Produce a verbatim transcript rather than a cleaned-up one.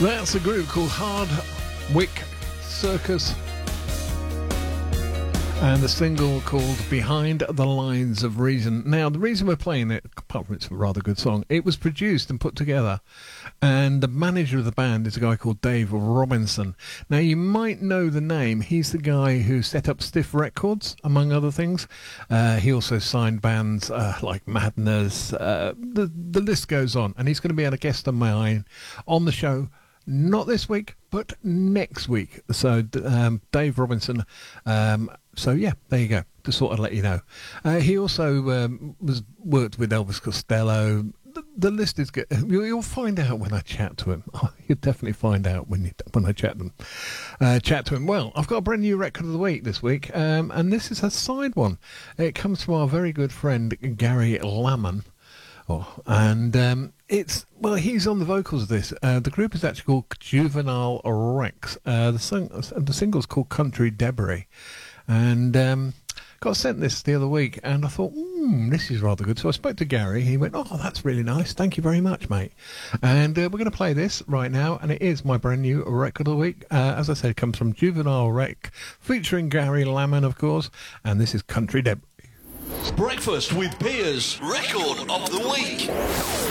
That's a group called Hardwick Circus, and the single called Behind the Lines of Reason. Now, the reason we're playing it, apart from it's a rather good song, it was produced and put together, and the manager of the band is a guy called Dave Robinson. Now, you might know the name. He's the guy who set up Stiff Records, among other things. Uh, he also signed bands uh, like Madness. Uh, the, the list goes on, and he's going to be a guest of mine on the show. Not this week, but next week. So, um, Dave Robinson. Um, so, yeah, there you go. To sort of let you know. Uh, he also um, was worked with Elvis Costello. The, the list is good. You'll find out when I chat to him. Oh, you'll definitely find out when you when I chat to him. Uh, chat to him. Well, I've got a brand new record of the week this week, um, and this is a side one. It comes from our very good friend Gary Lamon. Oh, and um, it's, well, he's on the vocals of this. Uh, the group is actually called Juvenile Rex. Uh, the, song, the single's called Country Debris. And um, got sent this the other week, and I thought, hmm, this is rather good. So I spoke to Gary. He went, oh, that's really nice. Thank you very much, mate. And uh, we're going to play this right now, and it is my brand new record of the week. Uh, as I said, it comes from Juvenile Rex, featuring Gary Lamon, of course, and this is Country Debris. Breakfast with Piers, record of the week.